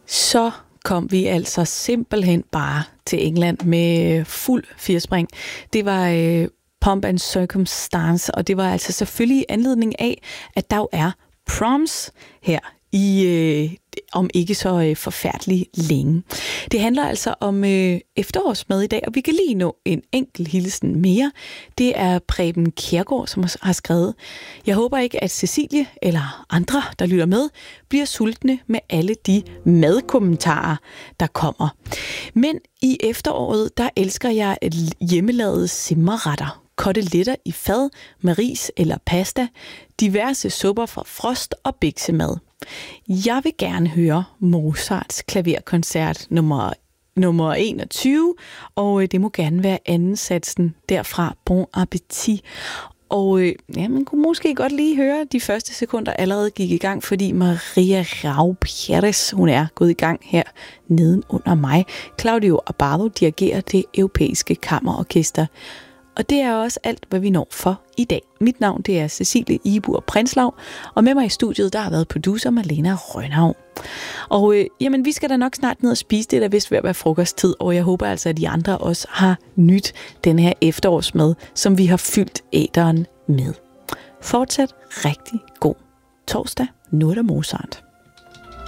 Så kom vi altså simpelthen bare til England med fuld firspring. Det var Pomp and Circumstance, og det var altså selvfølgelig i anledning af, at der jo er proms her i om ikke så forfærdeligt længe. Det handler altså om efterårsmad i dag, og vi kan lige nå en enkelt hilsen mere. Det er Preben Kjærgaard, som har skrevet: Jeg håber ikke, at Cecilie eller andre, der lytter med, bliver sultne med alle de madkommentarer, der kommer. Men i efteråret, der elsker jeg hjemmelavede simmerretter. Koteletter i fad med ris eller pasta, diverse supper fra frost og biksemad. Jeg vil gerne høre Mozarts klaverkoncert nummer 21, og det må gerne være anden satsen derfra. Bon appetit. Og man kunne måske godt lige høre, de første sekunder allerede gik i gang, fordi Maria Rau Pérez, hun er gået i gang her neden under mig. Claudio Abbado dirigerer det europæiske kammerorkester. Og det er også alt, hvad vi når for i dag. Mit navn, det er Cecilie Ibur Prinslav, og med mig i studiet, der har været producer Malena Rønhav. Og vi skal da nok snart ned og spise, det der vist ved at være frokosttid, og jeg håber altså, at de andre også har nyt den her efterårsmad, som vi har fyldt æteren med. Fortsat rigtig god torsdag. Nu er der Mozart.